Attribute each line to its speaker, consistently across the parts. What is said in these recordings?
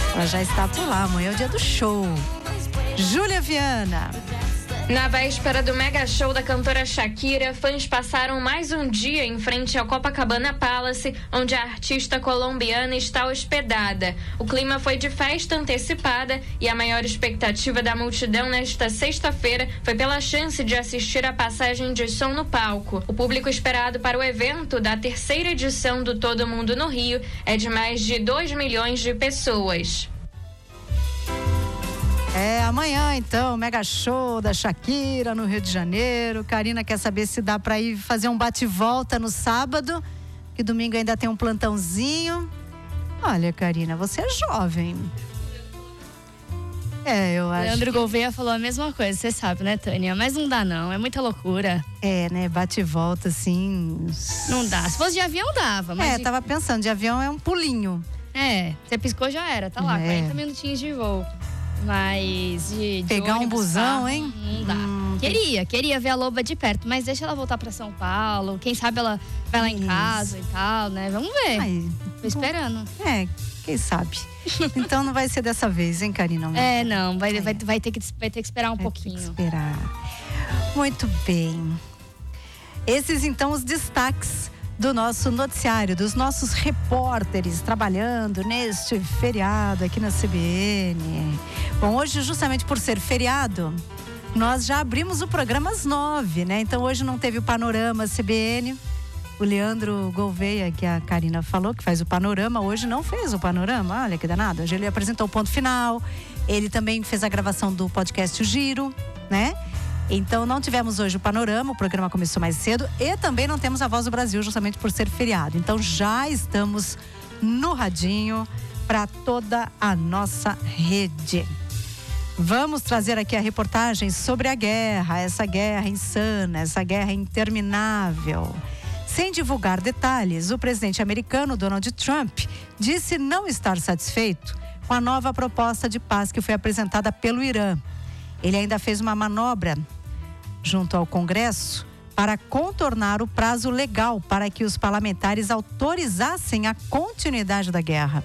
Speaker 1: Ela já está por lá, amanhã é o dia do show. Júlia Viana.
Speaker 2: Na véspera do mega show da cantora Shakira, fãs passaram mais um dia em frente ao Copacabana Palace, onde a artista colombiana está hospedada. O clima foi de festa antecipada e a maior expectativa da multidão nesta sexta-feira foi pela chance de assistir a passagem de som no palco. O público esperado para o evento da terceira edição do Todo Mundo no Rio é de mais de 2 milhões de pessoas.
Speaker 1: Amanhã então, mega show da Shakira no Rio de Janeiro. Karina quer saber se dá para ir fazer um bate-volta no sábado, que domingo ainda tem um plantãozinho. Olha, Karina, você é jovem. Eu acho.
Speaker 3: Leandro Gouveia falou a mesma coisa, você sabe, né, Tânia? Mas não dá não, é muita loucura.
Speaker 1: Né, bate-volta assim.
Speaker 3: Não dá, se fosse de avião dava. Mas
Speaker 1: tava pensando, de avião é um pulinho.
Speaker 3: Você piscou já era, tá lá, 40 minutinhos de voo. Mas de
Speaker 1: pegar
Speaker 3: ônibus,
Speaker 1: um busão,
Speaker 3: carro,
Speaker 1: hein?
Speaker 3: Não dá. Queria ver a Loba de perto, mas deixa ela voltar pra São Paulo. Quem sabe ela vai lá em casa e tal, né? Vamos ver. Tô esperando.
Speaker 1: Quem sabe? Então não vai ser dessa vez, hein, Karina?
Speaker 3: Não, vai ter que esperar um pouquinho.
Speaker 1: Ter que esperar. Muito bem. Esses então os destaques do nosso noticiário, dos nossos repórteres trabalhando neste feriado aqui na CBN. Bom, hoje, justamente por ser feriado, nós já abrimos o programa às 9, né? Então hoje não teve o Panorama CBN. O Leandro Gouveia, que a Karina falou, que faz o Panorama, hoje não fez o Panorama. Olha que danado. Hoje ele apresentou o Ponto Final. Ele também fez a gravação do podcast O Giro, né? Então não tivemos hoje o Panorama, o programa começou mais cedo, e também não temos a Voz do Brasil, justamente por ser feriado. Então já estamos no radinho para toda a nossa rede. Vamos trazer aqui a reportagem sobre a guerra, essa guerra insana, essa guerra interminável. Sem divulgar detalhes, o presidente americano Donald Trump disse não estar satisfeito com a nova proposta de paz que foi apresentada pelo Irã. Ele ainda fez uma manobra junto ao Congresso para contornar o prazo legal para que os parlamentares autorizassem a continuidade da guerra.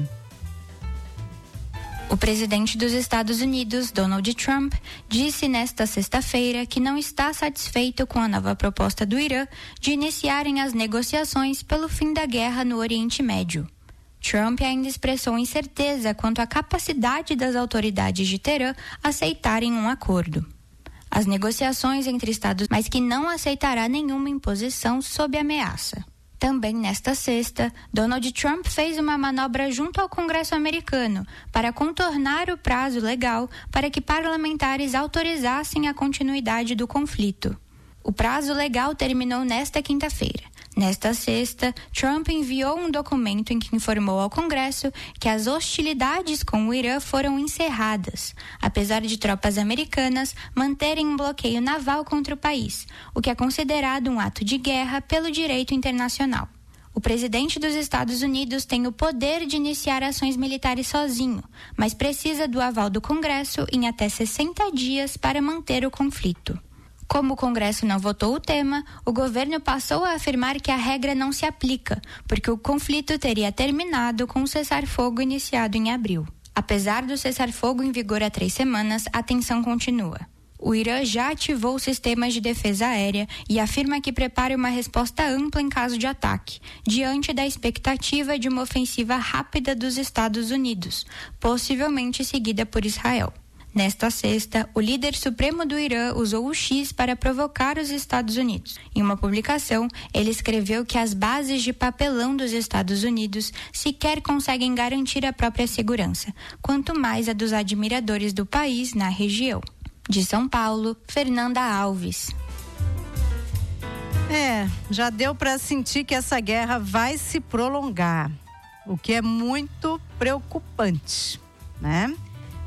Speaker 4: O presidente dos Estados Unidos, Donald Trump, disse nesta sexta-feira que não está satisfeito com a nova proposta do Irã de iniciarem as negociações pelo fim da guerra no Oriente Médio. Trump ainda expressou incerteza quanto à capacidade das autoridades de Teherã aceitarem um acordo. As negociações entre estados, mas que não aceitará nenhuma imposição sob ameaça. Também nesta sexta, Donald Trump fez uma manobra junto ao Congresso americano para contornar o prazo legal para que parlamentares autorizassem a continuidade do conflito. O prazo legal terminou nesta quinta-feira. Nesta sexta, Trump enviou um documento em que informou ao Congresso que as hostilidades com o Irã foram encerradas, apesar de tropas americanas manterem um bloqueio naval contra o país, o que é considerado um ato de guerra pelo direito internacional. O presidente dos Estados Unidos tem o poder de iniciar ações militares sozinho, mas precisa do aval do Congresso em até 60 dias para manter o conflito. Como o Congresso não votou o tema, o governo passou a afirmar que a regra não se aplica, porque o conflito teria terminado com o cessar-fogo iniciado em abril. Apesar do cessar-fogo em vigor há 3 semanas, a tensão continua. O Irã já ativou sistemas de defesa aérea e afirma que prepara uma resposta ampla em caso de ataque, diante da expectativa de uma ofensiva rápida dos Estados Unidos, possivelmente seguida por Israel. Nesta sexta, o líder supremo do Irã usou o X para provocar os Estados Unidos. Em uma publicação, ele escreveu que as bases de papelão dos Estados Unidos sequer conseguem garantir a própria segurança, quanto mais a dos admiradores do país na região. De São Paulo, Fernanda Alves.
Speaker 1: Já deu para sentir que essa guerra vai se prolongar, o que é muito preocupante, né?